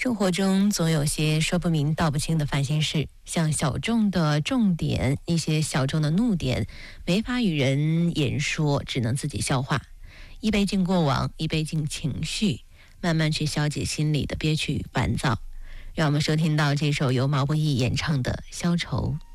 生活中总有些说不明道不清的烦心事，像小众的重点，一些小众的怒点，没法与人言说，只能自己消化。一杯敬过往，一杯敬情绪，慢慢去消解心里的憋屈与烦躁。让我们收听到这首由毛不易演唱的《消愁》。